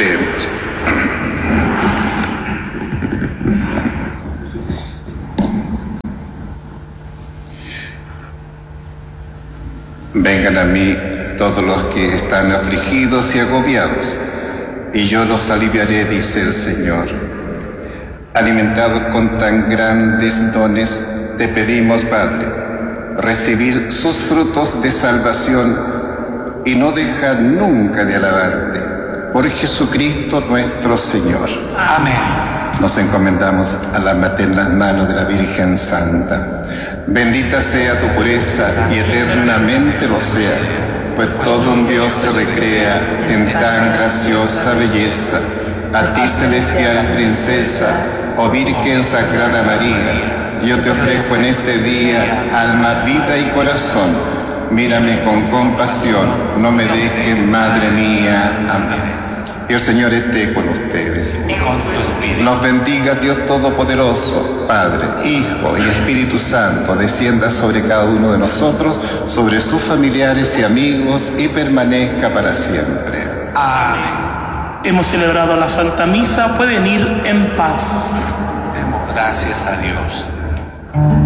Oremos. Vengan a mí todos los que están afligidos y agobiados, y yo los aliviaré, dice el Señor. Alimentados con tan grandes dones, te pedimos, Padre, recibir sus frutos de salvación y no dejar nunca de alabarte. Por Jesucristo nuestro Señor. Amén. Nos encomendamos a las maternas manos de la Virgen Santa. Bendita sea tu pureza y eternamente lo sea, pues todo un Dios se recrea en tan graciosa belleza. A ti, celestial princesa, oh Virgen Sagrada María, yo te ofrezco en este día alma, vida y corazón. Mírame con compasión, no me dejes, Madre mía. Amén. Y el Señor esté con ustedes. Y con tu espíritu. Nos bendiga Dios Todopoderoso, Padre, Hijo y Espíritu Santo, descienda sobre cada uno de nosotros, sobre sus familiares y amigos, y permanezca para siempre. Amén. Hemos celebrado la Santa Misa, pueden ir en paz. Demos gracias a Dios.